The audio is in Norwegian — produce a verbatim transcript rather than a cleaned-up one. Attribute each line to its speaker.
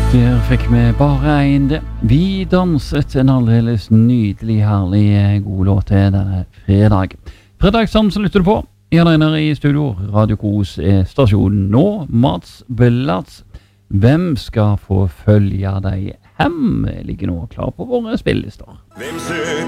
Speaker 1: Der fikk vi bare en det. Vi danset en aldeles nydelig, herlig god låt til denne fredag. Fredagsdansen lytter du på. Jeg er der i studio. Radio Kos er stasjonen nå. Mats Blatz. Hvem skal få følge deg hjem? Ligger nå klar på våre spillelister.
Speaker 2: Hvem søker